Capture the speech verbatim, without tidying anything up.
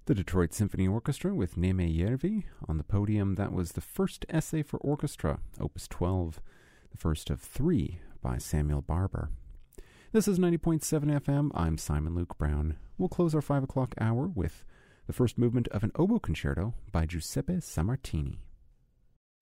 The Detroit Symphony Orchestra with Neme Järvi on the podium. That was the first essay for orchestra, Opus twelve, the first of three by Samuel Barber. This is ninety point seven F M. I'm Simon Luke Brown. We'll close our five o'clock hour with the first movement of an oboe concerto by Giuseppe Sammartini.